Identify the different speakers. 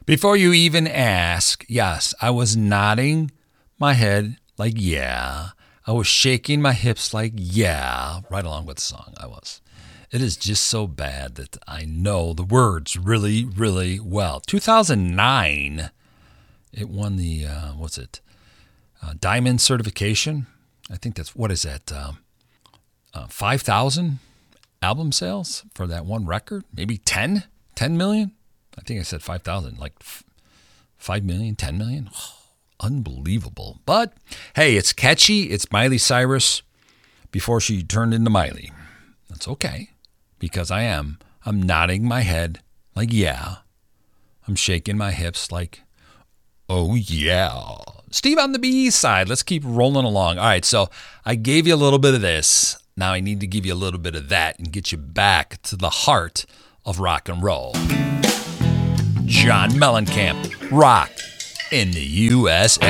Speaker 1: Before you even ask, yes, I was nodding my head like, yeah. I was shaking my hips like, yeah, right along with the song I was. It is just so bad that I know the words really, really well. 2009, it won the, Diamond certification. I think that's, 5,000 album sales for that one record? Maybe 10 million? I think I said 5,000, like 5 million, 10 million. Oh, unbelievable. But hey, it's catchy. It's Miley Cyrus before she turned into Miley. That's okay because I'm nodding my head like, yeah. I'm shaking my hips like, oh, yeah. Steve on the B side. Let's keep rolling along. All right, so I gave you a little bit of this. Now I need to give you a little bit of that and get you back to the heart of rock and roll. John Mellencamp, Rock in the USA.